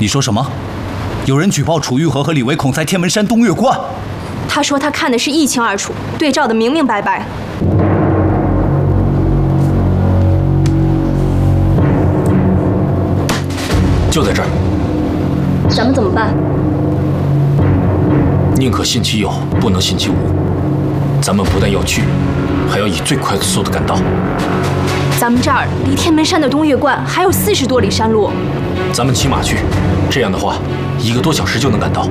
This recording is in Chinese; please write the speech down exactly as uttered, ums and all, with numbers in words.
你说什么？有人举报楚玉和和李唯恐在天门山东岳观。 他说他看的是一清二楚，对照的明明白白。 就在这儿。 咱们怎么办？ 宁可信其有，不能信其无。咱们不但要去，还要以最快的速度赶到。 咱们这儿离天门山的东岳观还有四十多里山路。 咱们骑马去，这样的话，一个多小时就能赶到。